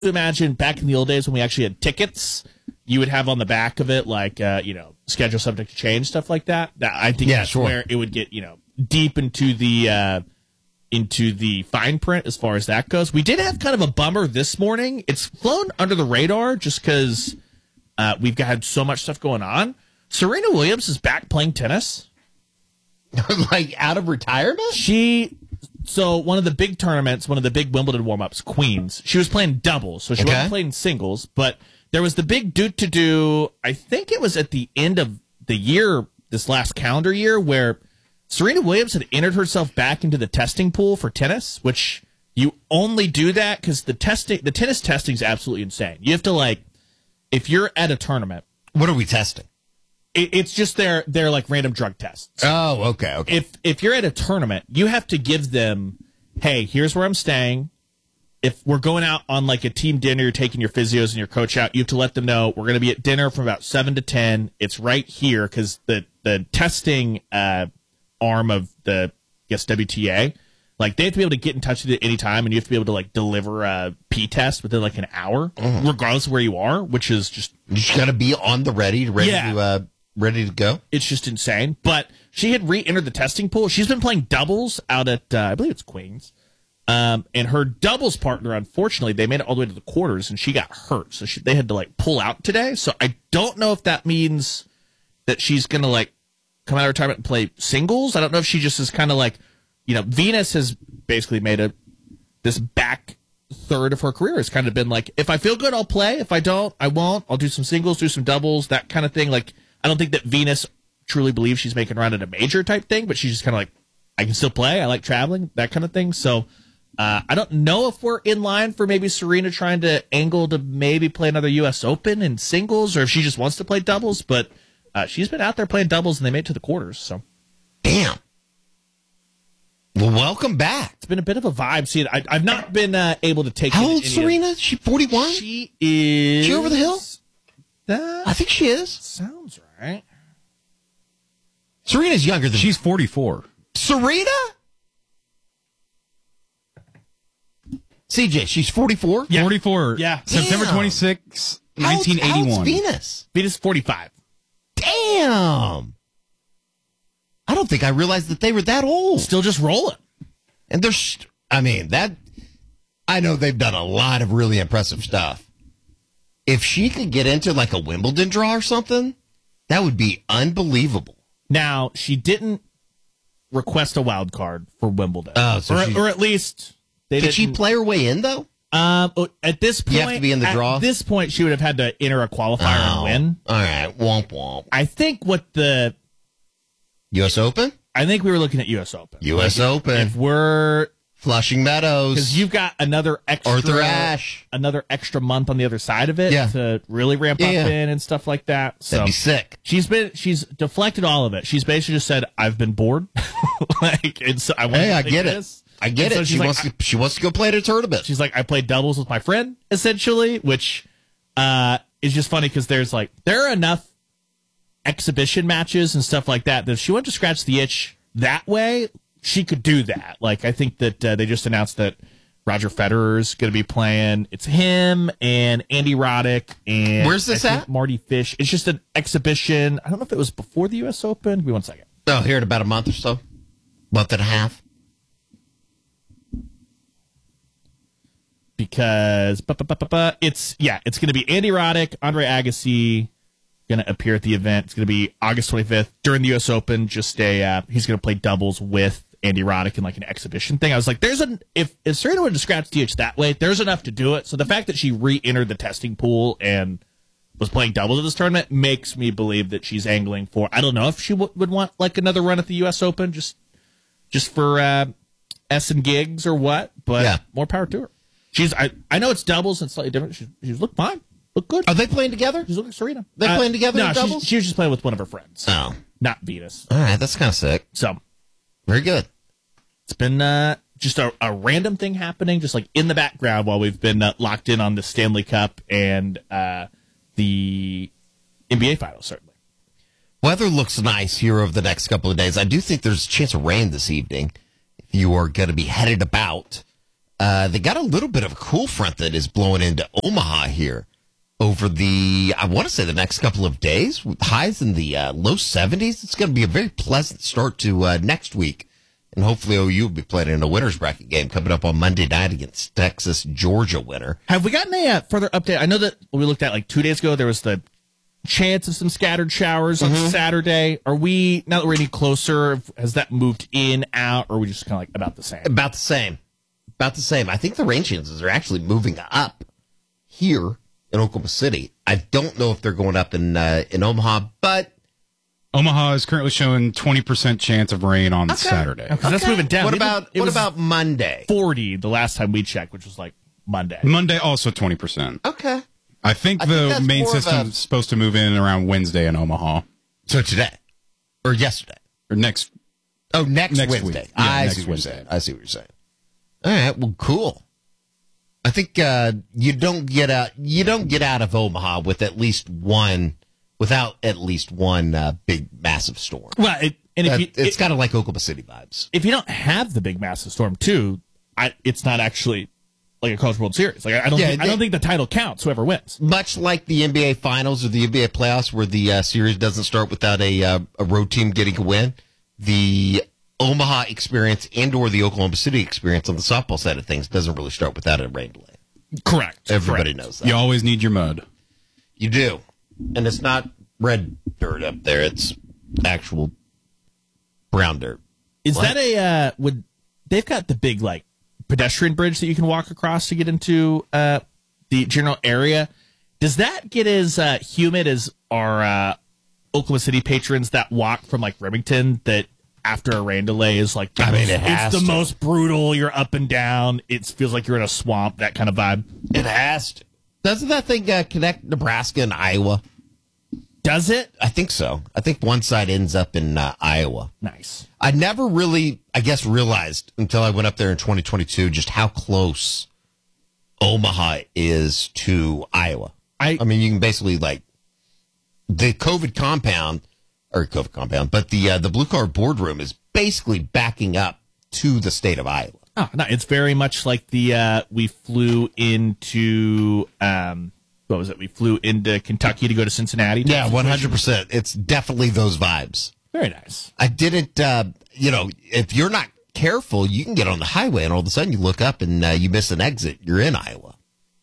imagine back in the old days when we actually had tickets, you would have on the back of it, like, schedule subject to change, stuff like that. I think that's where it would get, deep into the fine print as far as that goes. We did have kind of a bummer this morning. It's flown under the radar just because we've had so much stuff going on. Serena Williams is back playing tennis. Like out of retirement? So one of the big tournaments, one of the big Wimbledon warm-ups, Queens, she was playing doubles, so she wasn't playing singles, but there was the big do, I think it was at the end of the year, this last calendar year, where Serena Williams had entered herself back into the testing pool for tennis, which you only do that because the tennis testing is absolutely insane. You have to, if you're at a tournament. What are we testing? It's just their like random drug tests. Oh, okay. If you're at a tournament, you have to give them, hey, here's where I'm staying. If we're going out on like a team dinner, you're taking your physios and your coach out, you have to let them know we're going to be at dinner from about 7 to 10. It's right here because the testing arm of the WTA, like they have to be able to get in touch with you at any time, and you have to be able to like deliver a P test within like an hour, regardless of where you are, which is just you just got to be on the ready to go. It's just insane. But she had re-entered the testing pool. She's been playing doubles out at I believe it's Queens. And her doubles partner, unfortunately, they made it all the way to the quarters, and she got hurt. So they had to, like, pull out today. So I don't know if that means that she's going to, like, come out of retirement and play singles. I don't know if she just is kind of like, Venus has basically made this back third of her career has kind of been like, if I feel good, I'll play. If I don't, I won't. I'll do some singles, do some doubles, that kind of thing. Like, I don't think that Venus truly believes she's making a run at a major type thing, but she's just kind of like, I can still play. I like traveling, that kind of thing. So, I don't know if we're in line for maybe Serena trying to angle to maybe play another U.S. Open in singles, or if she just wants to play doubles. But she's been out there playing doubles, and they made it to the quarters. So, damn. Well, welcome back. It's been a bit of a vibe. See, I've not been able to take. How old is Serena? She 41. She is. She over the hill? I think she is. Sounds right. Serena's younger than. She's 44. Serena. CJ, she's 44? Yeah. 44. Yeah. September 26, 1981. How's Venus? Venus 45. Damn. I don't think I realized that they were that old. Still just rolling. And I know they've done a lot of really impressive stuff. If she could get into like a Wimbledon draw or something, that would be unbelievable. Now, she didn't request a wild card for Wimbledon. Oh, so or at least... Did she play her way in, though? At this point, you have to be in the draw? At this point, she would have had to enter a qualifier and win. All right. Womp womp. I think U.S. Open? I think we were looking at U.S. Open. U.S. Open. If we're... Flushing Meadows. Because you've got another extra... Arthur Ashe. Another extra month on the other side of it to really ramp up in and stuff like that. So that'd be sick. She's deflected all of it. She's basically just said, I've been bored. I get it. I get it. She wants to go play at a tournament. She's like, I played doubles with my friend, essentially, which is just funny because there are enough exhibition matches and stuff like that if she wanted to scratch the itch that way, she could do that. Like, I think that they just announced that Roger Federer's going to be playing. It's him and Andy Roddick and where's this at? Marty Fish. It's just an exhibition. I don't know if it was before the U.S. Open. Give me 1 second. Oh, here in about a month or so. Month and a half. Because it's going to be Andy Roddick, Andre Agassi going to appear at the event. It's going to be August 25th during the U.S. Open. Just he's going to play doubles with Andy Roddick in like an exhibition thing. I was like, if Serena wanted to scratch the itch that way, there's enough to do it. So the fact that she re-entered the testing pool and was playing doubles at this tournament makes me believe that she's angling for. I don't know if she would want like another run at the U.S. Open just for S and gigs or what, but more power to her. I know it's doubles and slightly different. She's looked fine. Look good. Are they playing together? She's looking at Serena. They playing together no, in doubles? She was just playing with one of her friends. Oh. Not Venus. All right, that's kind of sick. So. Very good. It's been just a random thing happening, just like in the background while we've been locked in on the Stanley Cup and the NBA Finals, certainly. Weather looks nice here over the next couple of days. I do think there's a chance of rain this evening if you are going to be headed about. they got a little bit of a cool front that is blowing into Omaha here over I want to say the next couple of days, with highs in the low 70s. It's going to be a very pleasant start to next week. And hopefully OU will be playing in a winner's bracket game coming up on Monday night against Texas, Georgia winner. Have we gotten a further update? I know that we looked at 2 days ago, there was the chance of some scattered showers on Saturday. Are we, now that we're any closer, has that moved in, out, or are we just kind of about the same? About the same. About the same. I think the rain chances are actually moving up here in Oklahoma City. I don't know if they're going up in Omaha, but Omaha is currently showing 20% chance of rain on Saturday. Okay, that's moving down. What about Monday? 40 the last time we checked, which was Monday. Monday also 20%. Okay. I think the main system is supposed to move in around Wednesday in Omaha. So today or yesterday or next. Oh, next Wednesday. Week. Yeah, I next see what Wednesday. you're saying. I see what you're saying. All right. Well, cool. I think you don't get out of Omaha without at least one big massive storm. Well, it's kind of like Oklahoma City vibes. If you don't have the big massive storm too, it's not actually like a College World Series. I don't think the title counts. Whoever wins, much like the NBA Finals or the NBA playoffs, where the series doesn't start without a road team getting a win. The Omaha experience and/or the Oklahoma City experience on the softball side of things doesn't really start without a rain delay. Correct. Everybody knows that. You always need your mud. You do. And it's not red dirt up there. It's actual brown dirt. Is that they've got the big pedestrian bridge that you can walk across to get into the general area? Does that get as humid as our Oklahoma City patrons that walk from Remington that after a rain delay is it's the most brutal. You're up and down. It feels like you're in a swamp, that kind of vibe. It has to. Doesn't that thing connect Nebraska and Iowa? Does it? I think so. I think one side ends up in Iowa. Nice. I never really, realized until I went up there in 2022 just how close Omaha is to Iowa. I mean, you can basically the COVID compound, but the Blue Card boardroom is basically backing up to the state of Iowa. Oh, no, it's very much like we flew into what was it? We flew into Kentucky to go to Cincinnati. Yeah, 100%. It's definitely those vibes. Very nice. I didn't, if you're not careful, you can get on the highway and all of a sudden you look up and you miss an exit. You're in Iowa.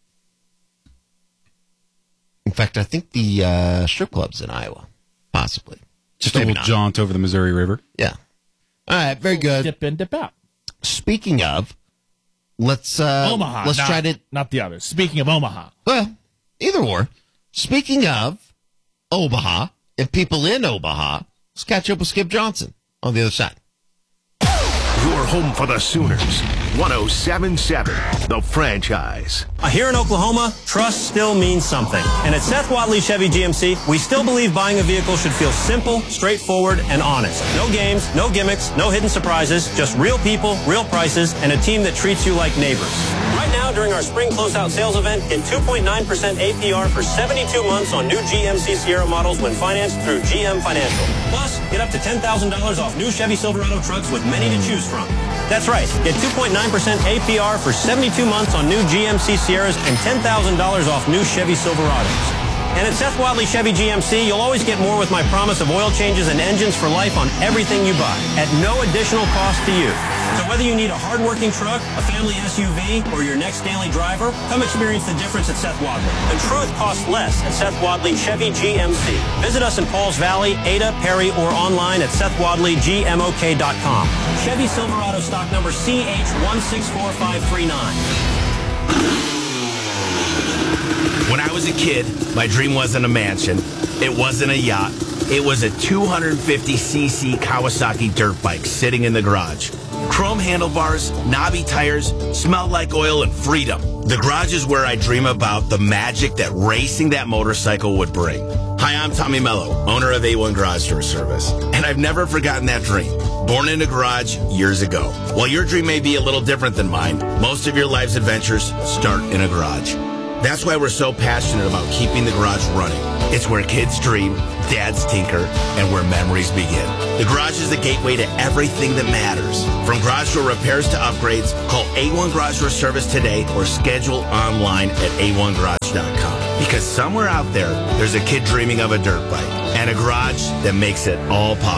In fact, I think the strip club's in Iowa, possibly. Just a little jaunt over the Missouri River. Yeah. All right, very good. Dip in, dip out. Speaking of, let's Omaha. Try to not the others. Speaking of Omaha. Well, either or. Speaking of Omaha and people in Omaha, let's catch up with Skip Johnson on the other side. Your home for the Sooners. 107.7, The Franchise. Here in Oklahoma, trust still means something. And at Seth Wadley Chevy GMC, we still believe buying a vehicle should feel simple, straightforward, and honest. No games, no gimmicks, no hidden surprises, just real people, real prices, and a team that treats you like neighbors. Right now, during our spring closeout sales event, get 2.9% APR for 72 months on new GMC Sierra models when financed through GM Financial. Plus, get up to $10,000 off new Chevy Silverado trucks with many to choose from. That's right. Get 2.9% APR for 72 months on new GMC Sierras and $10,000 off new Chevy Silverados. And at Seth Wadley Chevy GMC, you'll always get more with my promise of oil changes and engines for life on everything you buy at no additional cost to you. So whether you need a hard-working truck, a family SUV, or your next daily driver, come experience the difference at Seth Wadley. The truth costs less at Seth Wadley Chevy GMC. Visit us in Pauls Valley, Ada, Perry, or online at SethWadleyGMOK.com. Chevy Silverado stock number CH164539. When I was a kid, my dream wasn't a mansion. It wasn't a yacht. It was a 250cc Kawasaki dirt bike sitting in the garage. Chrome handlebars, knobby tires, smelled like oil and freedom. The garage is where I dream about the magic that racing that motorcycle would bring. Hi, I'm Tommy Mello, owner of A1 Garage Door Service, and I've never forgotten that dream. Born in a garage years ago. While your dream may be a little different than mine, most of your life's adventures start in a garage. That's why we're so passionate about keeping the garage running. It's where kids dream, dads tinker, and where memories begin. The garage is the gateway to everything that matters. From garage door repairs to upgrades, call A1 Garage Door Service today or schedule online at a1garage.com. Because somewhere out there, there's a kid dreaming of a dirt bike and a garage that makes it all possible.